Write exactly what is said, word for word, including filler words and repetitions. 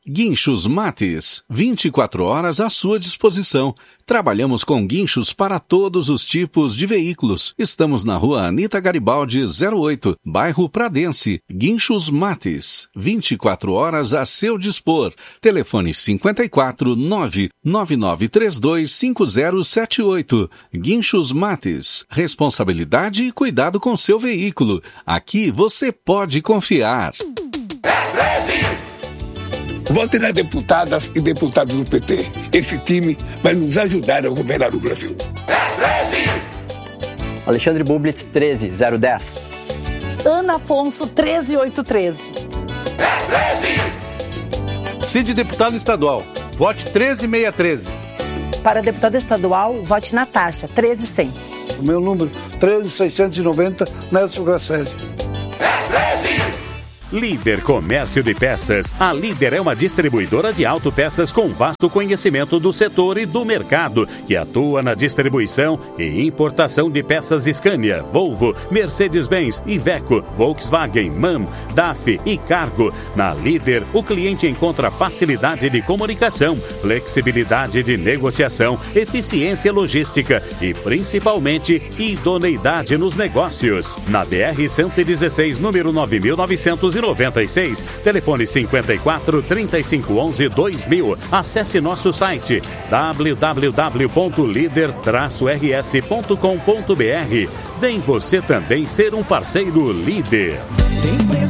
Guinchos Mates, vinte e quatro horas à sua disposição. Trabalhamos com guinchos para todos os tipos de veículos. Estamos na rua Anita Garibaldi, zero oito, bairro Pradense. Guinchos Mates, vinte e quatro horas a seu dispor. Telefone cinco quatro, nove nove nove três dois cinco zero sete oito. Guinchos Mates, responsabilidade e cuidado com seu veículo. Aqui você pode confiar. Vote nas deputadas e deputados do P T. Esse time vai nos ajudar a governar o Brasil. Alexandre Bublitz, treze zero dez. Ana Afonso, treze oito treze. Cid deputado estadual, vote treze seiscentos e treze. Para deputada estadual, vote Natasha, treze cem. O meu número, treze seiscentos e noventa, Nelson Grasselli. Líder Comércio de Peças. A Líder é uma distribuidora de autopeças com vasto conhecimento do setor e do mercado, que atua na distribuição e importação de peças Scania, Volvo, Mercedes-Benz, Iveco, Volkswagen, M A M, D A F e Cargo. Na Líder, o cliente encontra facilidade de comunicação, flexibilidade de negociação, eficiência logística e, principalmente, idoneidade nos negócios. Na B R cento e dezesseis, número nove mil novecentos e noventa e seis, telefone cinco quatro, trinta e cinco onze, dois mil. Acesse nosso site w w w ponto líder traço r s ponto com ponto b r. Vem você também ser um parceiro Líder.